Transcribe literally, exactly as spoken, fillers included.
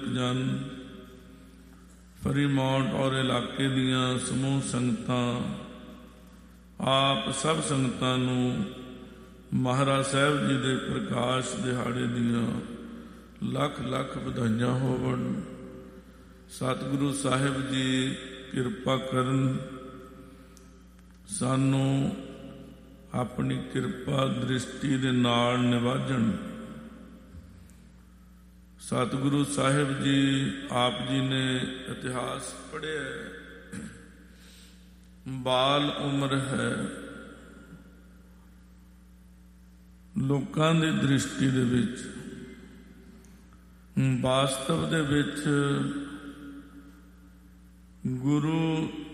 ਜਨ, ਫਰੀਮੌਂਟ ਔਰ ਇਲਾਕੇ ਦੀਆਂ ਸਮੂਹ ਸੰਗਤਾਂ, ਆਪ ਸਭ ਸੰਗਤਾਂ ਨੂੰ ਮਹਾਰਾਜ ਸਾਹਿਬ ਜੀ ਦੇ ਪ੍ਰਕਾਸ਼ ਦਿਹਾੜੇ ਦੀਆਂ ਲੱਖ ਲੱਖ ਵਧਾਈਆਂ ਹੋਵਣ। ਸਤਿਗੁਰੂ ਸਾਹਿਬ ਜੀ ਕਿਰਪਾ ਕਰਨ, ਸਾਨੂੰ ਆਪਣੀ ਕਿਰਪਾ ਦ੍ਰਿਸ਼ਟੀ ਦੇ ਨਾਲ ਨਿਵਾਜਣ। ਸਤਿਗੁਰੂ ਸਾਹਿਬ ਜੀ ਆਪ ਜੀ ਨੇ ਇਤਿਹਾਸ ਪੜ੍ਹਿਆ, ਬਾਲ ਉਮਰ ਹੈ, ਲੋਕਾਂ ਦੀ ਦ੍ਰਿਸ਼ਟੀ ਦੇ ਵਿੱਚ, ਵਾਸਤਵ ਦੇ ਵਿੱਚ ਗੁਰੂ